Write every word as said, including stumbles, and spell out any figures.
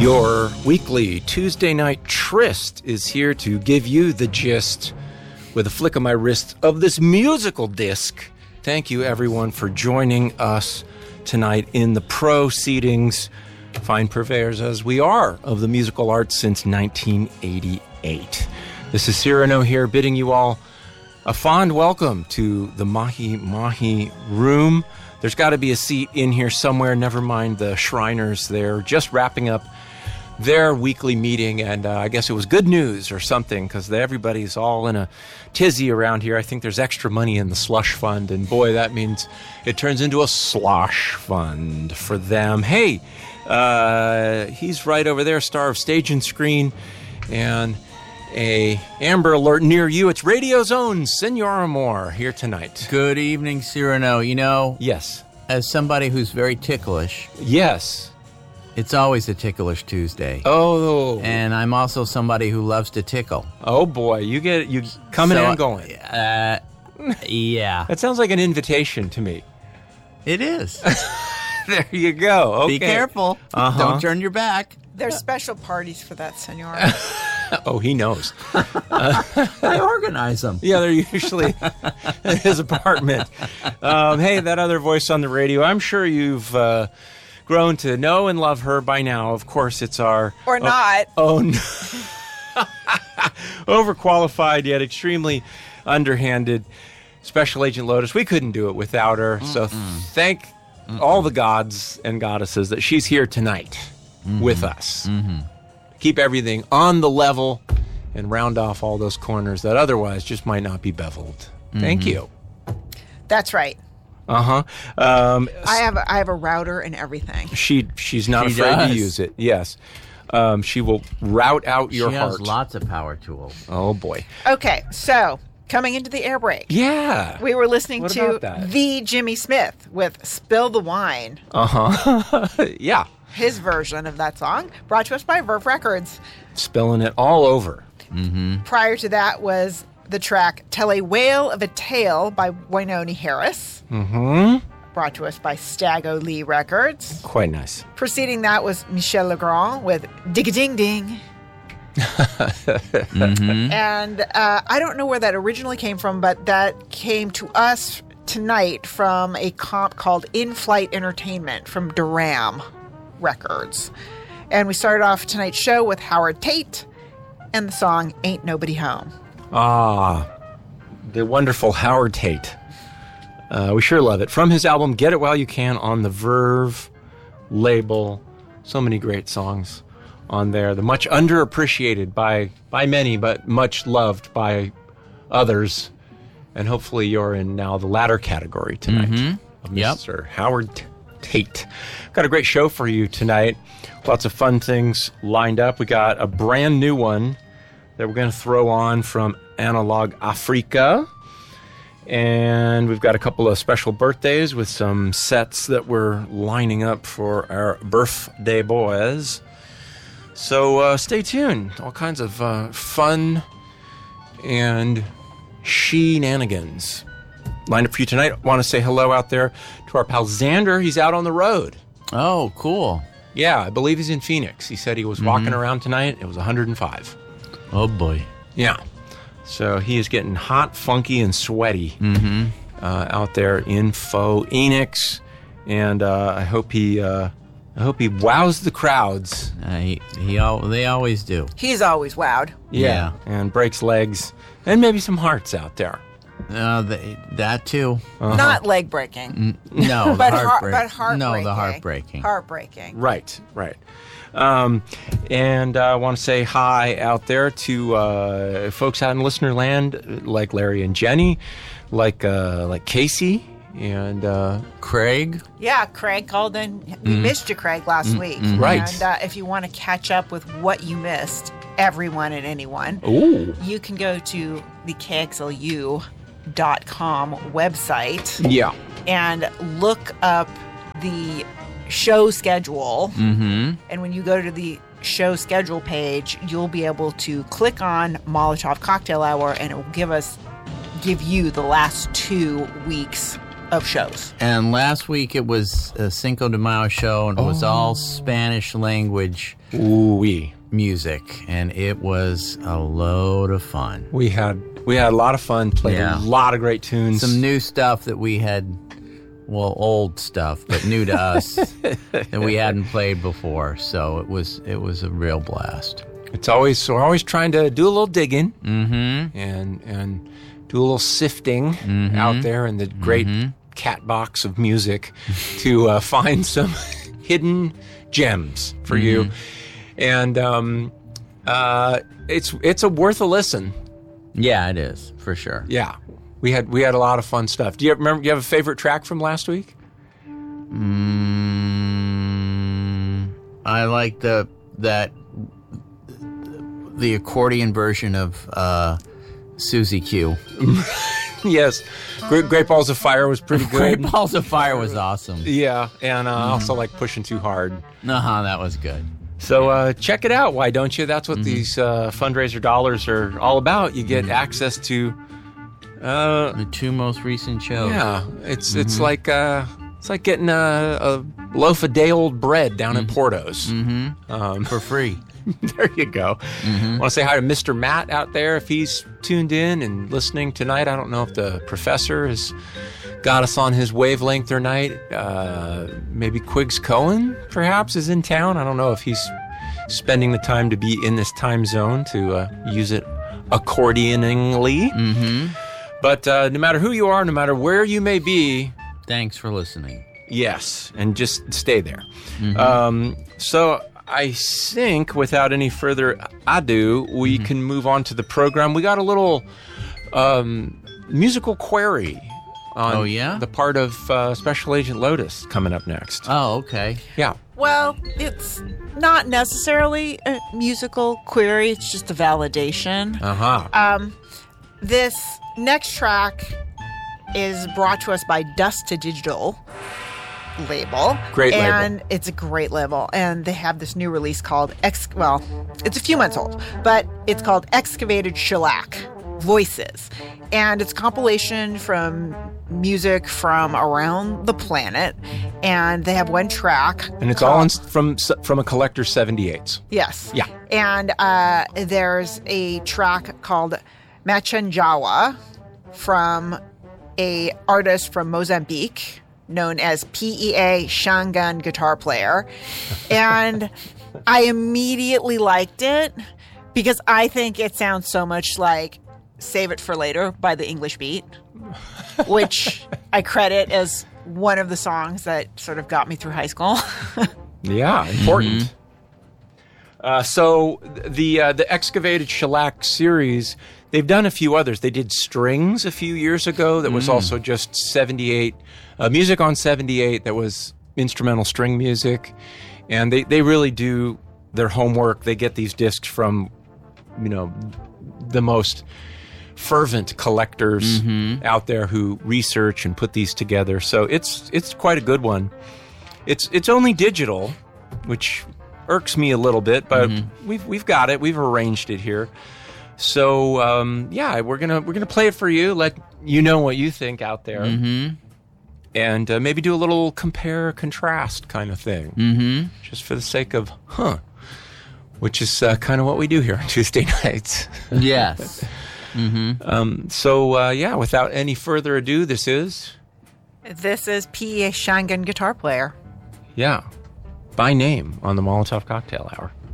Your weekly Tuesday night tryst is here to give you the gist with a flick of my wrist of this musical disc. Thank you, everyone, for joining us tonight in the proceedings, fine purveyors as we are of the musical arts since nineteen eighty-eight. This is Cyrano here, bidding you all a fond welcome to the Mahi Mahi Room. There's got to be a seat in here somewhere, never mind the Shriners there, just wrapping up their weekly meeting, and uh, I guess it was good news or something, because everybody's all in a tizzy around here. I think there's extra money in the slush fund, and boy, that means it turns into a slosh fund for them. Hey, uh, he's right over there, star of Stage and Screen, and a Amber Alert near you. It's Radio's own Senor Moore here tonight. Good evening, Cyrano. You know, yes, as somebody who's very ticklish, yes, it's always a ticklish Tuesday. Oh, and I'm also somebody who loves to tickle. Oh boy, you get you coming so, and going. Uh, yeah, that sounds like an invitation to me. It is. There you go. Okay. Be careful. Uh-huh. Don't turn your back. There's special parties for that, Senor. Oh, he knows. Uh, I organize them. Yeah, they're usually in his apartment. Um, hey, that other voice on the radio, I'm sure you've uh, grown to know and love her by now. Of course, it's our... Or not. Oh, oh no. Overqualified yet extremely underhanded Special Agent Lotus. We couldn't do it without her. Mm-mm. So thank Mm-mm. all the gods and goddesses that she's here tonight mm-hmm. with us. Mm-hmm. Keep everything on the level and round off all those corners that otherwise just might not be beveled. Mm-hmm. Thank you. That's right. Uh-huh. Um, I have a, I have a router and everything. She She's not she afraid does. to use it. Yes. Um, she will route out your she heart. She has lots of power tools. Oh, boy. Okay, so coming into the air break. Yeah. We were listening what to about that? The Jimmy Smith with Spill the Wine. Uh-huh. Yeah. His version of that song, brought to us by Verve Records. Spilling it all over. Mm-hmm. Prior to that was the track Tell a Whale of a Tale by Wynonie Harris. Mm-hmm. Brought to us by Stag Lee Records. Quite nice. Preceding that was Michel Legrand with Dig-a-Ding-Ding. mm-hmm. And uh, I don't know where that originally came from, but that came to us tonight from a comp called In-Flight Entertainment from Duram Records. And we started off tonight's show with Howard Tate and the song Ain't Nobody Home. Ah, the wonderful Howard Tate. Uh, we sure love it. From his album Get It While You Can on the Verve label. So many great songs on there. The much underappreciated by, by many, but much loved by others. And hopefully you're in now the latter category tonight. Mm-hmm. Of Mister Yep. Howard Tate. Got a great show for you tonight. Lots of fun things lined up. We got a brand new one that we're going to throw on from Analog Africa. And we've got a couple of special birthdays with some sets that we're lining up for our birthday boys. So uh, stay tuned. All kinds of uh, fun and shenanigans lined up for you tonight. I want to say hello out there to our pal Xander. He's out on the road. Oh, cool. Yeah, I believe he's in Phoenix. He said he was mm-hmm. walking around tonight. It was one hundred five. Oh, boy. Yeah. So he is getting hot, funky, and sweaty mm-hmm. uh, out there in Phoenix. And uh, I hope he uh, I hope he wows the crowds. Uh, he, he al- They always do. He's always wowed. Yeah. yeah. And breaks legs. And maybe some hearts out there. Uh, the, that too. Uh-huh. Not leg breaking. N- no, but, the heart, heartbreak. but heartbreaking. No, the heartbreaking. Heartbreaking. Right, right. Um, and I uh, want to say hi out there to uh, folks out in listener land like Larry and Jenny, like uh, like Casey and uh, Craig. Yeah, Craig called in. We Mm. missed you, Craig, last Mm, week. mm. Right. And uh, if you want to catch up with what you missed, everyone and anyone, Ooh. you can go to the K X L U dot com website. Yeah. And look up the show schedule. Mm-hmm. And when you go to the show schedule page, you'll be able to click on Molotov Cocktail Hour, and it will give us, give you the last two weeks of shows. And last week it was a Cinco de Mayo show, and it was Oh. all Spanish language Ooh-wee. music, and it was a load of fun. We had we had a lot of fun, played Yeah. a lot of great tunes. Some new stuff that we had, well, old stuff, but new to us that we hadn't played before. So it was it was a real blast. It's always we're always trying to do a little digging Mm-hmm. and and do a little sifting out there in the great cat box of music to uh, find some hidden gems for you. And um, uh, it's it's a worth a listen. Yeah, it is for sure. Yeah, we had we had a lot of fun stuff. Do you remember? Do you have a favorite track from last week? Mm, I like the that the accordion version of uh, Susie Q. Yes, Great, Great Balls of Fire was pretty Great good. Balls of Fire was awesome. Yeah, and uh, also like Pushing Too Hard. Uh-huh, that was good. So uh, check it out, why don't you? That's what these uh, fundraiser dollars are all about. You get access to, uh, The two most recent shows. yeah, it's it's like uh, it's like getting a, a loaf of day old bread down in Porto's. Um, For free. there you go. I want to say hi to Mister Matt out there if he's tuned in and listening tonight. I don't know if the professor has got us on his wavelength tonight. Uh, maybe Quiggs Cohen, perhaps, is in town. I don't know if he's spending the time to be in this time zone to uh, use it accordioningly. Mm-hmm. But uh, no matter who you are, no matter where you may be, Thanks for listening. yes, and just stay there. Um, so I think without any further ado, we can move on to the program. We got a little um, musical query on Oh, yeah? the part of uh, Special Agent Lotus coming up next. Oh, okay. Yeah. Well, it's not necessarily a musical query, it's just a validation. Uh-huh. Um, this next track is brought to us by Dust to Digital label. Great label. And it's a great label. And they have this new release called, Ex- well, it's a few months old, but it's called Excavated Shellac Voices. And it's a compilation from music from around the planet. And they have one track. and it's all in, called- from from a collector seventy-eights. Yes. Yeah. And uh, there's a track called Machanjawa from a artist from Mozambique known as P E A Shangan guitar player. And I immediately liked it because I think it sounds so much like Save It for Later by the English Beat, which I credit as one of the songs that sort of got me through high school. Yeah, important. Uh, so the uh, the Excavated Shellac series, they've done a few others. They did Strings a few years ago. That was also just seventy-eight uh, music on seventy-eight. That was instrumental string music, and they they really do their homework. They get these discs from, you know, the most fervent collectors out there who research and put these together. So it's it's quite a good one. It's it's only digital, which irks me a little bit, but we've we've got it. We've arranged it here. So um, yeah, we're gonna we're gonna play it for you. Let you know what you think out there, Mm-hmm. and uh, maybe do a little compare contrast kind of thing, Mm-hmm. just for the sake of huh, which is uh, kind of what we do here on Tuesday nights. Yes. um, so uh, yeah, without any further ado, this is This is P E A Shangan guitar player. yeah, by name on the Molotov Cocktail Hour.